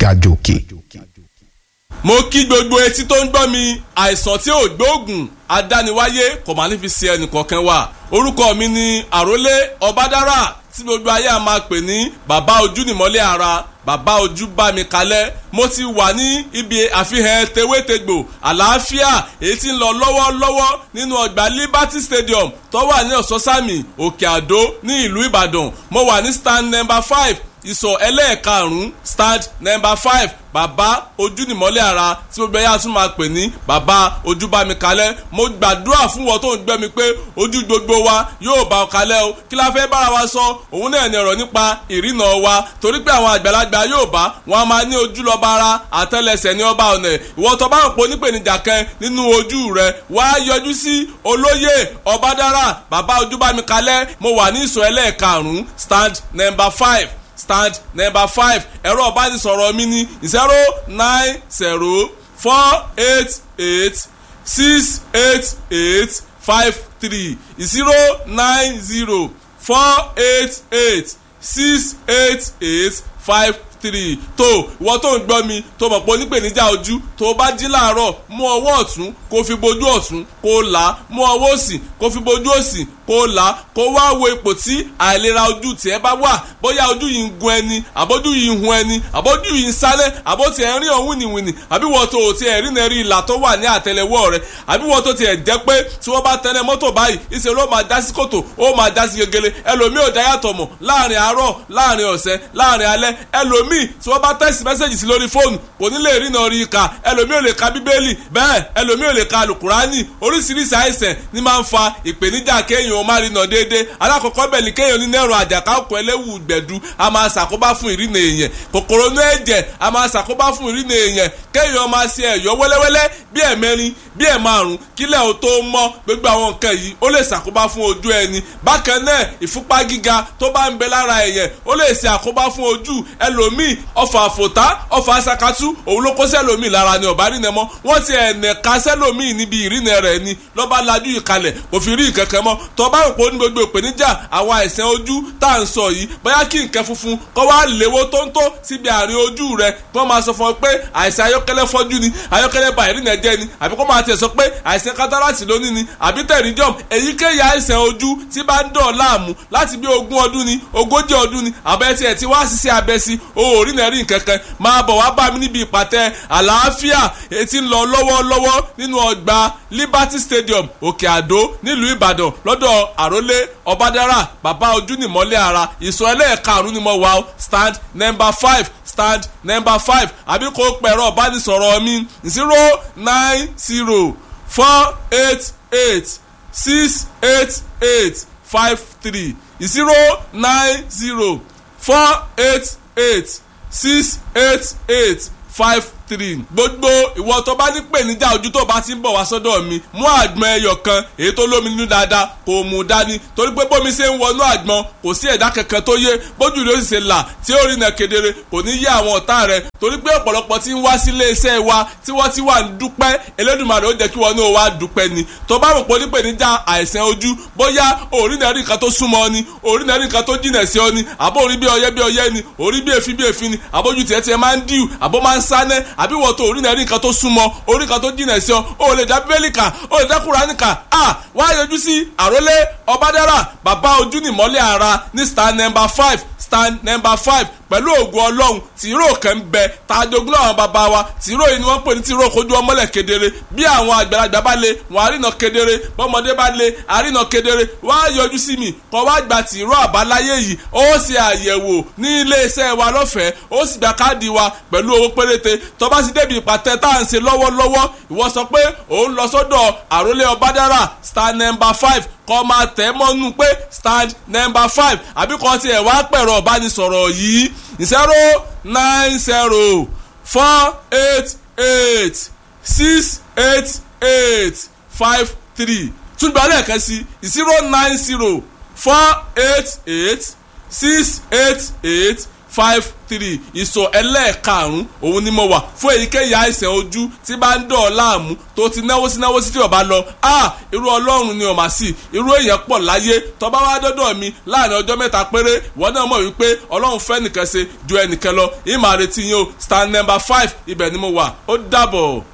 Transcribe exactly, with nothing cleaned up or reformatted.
gàjòkè. mo kí gbogbo etí tó ń gbọ́ mi, àìsàn tí ò gbóògùn adániwáyé kò máa ní fi ṣe ẹnìkọ̀ọ̀kan wa. Orúkọ mi ni Àrólé Ọbádára tí gbogbo ayé a máa pè ní bàbá ojú nìmọ́lẹ̀ ara, bàbá ojú bá mi kalẹ̀. Mo ti wà ní ibi àfihàn tewétegbò àlàáfíà èyí tí ń lọ lọ́wọ́lọ́wọ́ nínú ọgbà Liberty Stadium tó wà ní Ọ̀sọ́sàmì Òkè Àdó ní ìlú Ìbàdàn. Mo wà ní stand number five, ìsọ̀ ẹlẹ́ẹ̀karùn-ún, stand number five, bàbá ojú nìmọ́lẹ̀ ara tí gbogbo ẹ̀yà tún máa pè ní bàbá ojú bá mi kalẹ̀. Mo gbàdúrà fún wọn tó ń gbẹ́ mi pé ojú gbogbo wa yóò bá ọ kalẹ̀ o. Kí la fẹ́ bára wa sọ? Òun náà ní ọ̀rọ̀ nípa ìrìnà wa, torí pé àwọn àgbàlagbà yóò bá wọn a máa ní ojú lọ́ba ara, àtẹ́lẹsẹ̀ ní ọba ọ̀nà. Ìwọ tó bá ń pò nípèníjà kan nínú ojú rẹ, wá yọjú sí olóyè Ọbádára bàbá ojú bá mi kalẹ̀. Mo wà ní ìsọ̀ ẹlẹ́ẹ̀karùn-ún, stand number five, stand number five. Ẹ̀rọ ìbánisọ̀rọ̀ mi ní zero nine zero four eight eight six eight eight five three zero nine zero four eight eight six eight eight five three. tó ìwọ tó ń gbọ́ mi tó mọ̀ pé onípèníjà ojú, tó bá jí láàárọ̀ mú ọwọ́ ọ̀tún kó fi bojú ọ̀tún kó là á, mú ọwọ́ òsì kó fi bojú òsì kó là á, kó wá wo ipò tí àìlera ojú tiẹ̀ bá wà. Bóyá ojú yìí ń gun ẹni, àbójú yìí ń hun ẹni, àbójú yìí ń sálẹ̀, àbó tiẹ̀ ń rí ọ̀hún wìnìwìnì, àbí wọ́n tó tiẹ̀ rí nẹ́rí ìlà tó wà ní àtẹlẹwọ́ rẹ̀, àbí wọ́n tó tiẹ̀ jẹ́ pé tí wọ́n bá tẹ̀lé mọ́tò báyìí ìṣe ló máa já sí kòtò, ó máa já sí gegele. Ẹlòmíì ò dá yàtọ̀ mọ̀ láàrin àárọ̀, láàrin ọ̀sẹ̀, láàrin alẹ́. Ẹlòmíì tí wọ́n bá tẹ́sì mẹ́sẹ̀jì sí lórí fóònù kò ní lè rí náà rí ka. Ẹlòmíì ò lè ka bíbélì, bẹ́ẹ̀ ẹlòmíì ò lè ka àlùkùránì. Oríṣiríṣi àìsàn ni máa ń fa ìpèníjà kéèyàn ó má rí náà déédéé. Alákọ̀ọ́kọ́ bẹ̀ ni kéèyàn ní nẹ́rùn àjàká ọkọ̀ ẹlẹ́wù gbẹ̀dú, a máa ṣàkóbá fún ìrìnà èèyàn. Kòkòrò inú ẹ̀jẹ̀ a máa ṣàkóbá fún ìrìnà èèyàn. Kéèyàn máa ṣe ẹ̀yọ́ wẹ́lẹ́wẹ́lẹ́ bí ẹ̀mẹrin bí ẹ̀ márùn kílẹ̀ ò tó mọ́. Gbogbo àwọn nǹkan yìí ó lè ṣàkóbá fún ojú ẹni. Bákan náà ìfúnpá gíga tó bá ń bẹ lára èèyàn ó lè ṣe àkóbá fún ojú. Ẹlòmíì ọfà àfòtá, ọfà sakatú òun ló kó sẹ́lòmíì lára ni ọ̀bá rìnà mọ́. Wọ́n ti ẹ̀nẹ̀ka sẹ́lòmíì níbi ìrìnà rẹ̀ ni lọ́ba lajú ìkalẹ̀ kò fi rí ìkẹ̀kẹ́ mọ́. Tó bá ń pò ní gbogbo ìpèníjà àwọn àìsàn ojú tá à ń sọ yìí, bóyá kí nǹkan funfun kọ́ wá léwó tóńtó síbi àárín ojú rẹ̀, kí wọ́n máa sọ fún ọ pé àìsàn ayọ́kẹ́lẹ́ fọ́jú ni, ayọ́kẹ́lẹ́ ba ìrìnà jẹ́ ni, àbí kó máa tiẹ̀ sọ pé àìsàn kátàràtì lónìí ni, àbí tẹ̀ríjọ́m. Èyíkéyìí àìsàn ojú tí bá ń dọ̀ láàmú láti bí ogún ọdún ni, ogójì ọdún ni, àbẹ́ tiẹ̀ ti wá ṣiṣẹ́ abẹ sí o ò rí nẹ́rí nǹkankan, máa bọ̀ wá bá mi níbi ìpàtẹ àlàáfíà ètí ń lọ lọ́wọ́lọ́wọ́ nínú ọgbà Liberty Stadium Òkè Àdó nílùú Ìbàdàn lọ́dọ̀ Àrólé Ọbádára bàbá ojú nìmọ́lẹ̀ ara. Ìsọ̀ ẹlẹ́ẹ̀karùn-ún ni mo wà ó, stand number five, stand number five. Àbí kò pẹ̀rọ ìbánisọ̀rọ̀ mi zero nine zero four eight eight six eight eight five three zero nine zero four eight eight six eight eight five three. Gbogbo ìwọ tó bá ní pèníjà ojú tó bá ti ń bọ̀ wá sọ́dọ̀ mi, mú àgbọn ẹyọ kan èyí tó lómi nínú dáadáa kò mú dání, torí pé bómi ṣe ń wọnú àgbọn kò sí ẹ̀dá kankan tó yé bójú rẹ̀ ó sì ṣe là tí ó rí nà kedere, kò ní yé àwọn ọ̀tá rẹ̀. Torí pé ọ̀pọ̀lọpọ̀ tí ń wá sí ilé iṣẹ́ wa tí wọ́n ti wà ń dúpẹ́, Elédùmarè ó jẹ́ kí wọ́n ní o wá dúpẹ́ ni. Tó bá rò pé onípèníjà àìsàn ojú, bóyá orí nà rí nǹkan tó súnmọ́ ni, orí nà rí nǹkan tó jìnà sí ọ ni, àbó orí bí ọyẹ́ bí ọyẹ́ ni, orí bí èéfín bí èéfín ni, àbójú tiẹ̀ tiẹ̀ máa ń díù, àbó máa ń sánẹ́, àbí wọ́n tó orí nà rí nǹkan tó súnmọ́, orí nǹkan tó jìnà sí ọ, o lè dá Bíbélì kà, o lè dá Kùránì kà. À wá yọjú sí Àrólé Ọbádára bàbá ojú nìmọ́lẹ̀ ara ní stand number five, stand number five. Pẹ̀lú ògùn Ọlọ́run tìró kan bẹ tàjogún àwọn bàbá wa. Tìró yìí ni wọ́n pè ní tìró kojú ọmọlẹ̀ kedere. Bí àwọn àgbàlagbà bá lè wọ́n àrínà kedere, bọ́mọdé bá lè àrínà kedere. Wá yọjú sí mi kó wá gba tìró àbáláyé yìí. Ó ṣe àyẹ̀wò ní ilé iṣẹ́ wa lọ́fẹ̀ẹ́, ó sì gba káàdì wa pẹ̀lú owó péréte. Tó bá sì débi ìpàtẹ tá à ń ṣe lọ́wọ́lọ́wọ́, ìwọ sọ pé òun lọ sọ́dọ̀ Àrólé Ọbádára stand number five, kọ́ máa tẹ̀ mọ́nú pé stand number five, àbí kọ́ tiẹ̀ wá pẹ̀rọ ìbánisọ̀rọ̀ yìí zero nine zero four eight eight six eight eight five three. Tún gba lẹ́ẹ̀kan sí zero nine zero four eight eight six eight eight five three ìsọ̀ ẹlẹ́ẹ̀karùn-ún òun ni mo wà fún èyíkéyìí àìsàn ojú tí bá ń dọ̀ ọ́ láàmú tó ti náwó sí náwó sí tí ò bá lọ ah irú ọlọ́run ni ò mà sí irú èèyàn pọ̀ láyé tó bá wá dọ́dọ̀ mi láàrin ọjọ́ mẹ́ta péré wọ́n náà mọ̀ wípé ọlọ́run fẹ́ nìkan ṣe ju ẹnìkan lọ ìmọ̀ àrètí yín o stand number five ibẹ̀ ni mo wà ó dàbọ̀.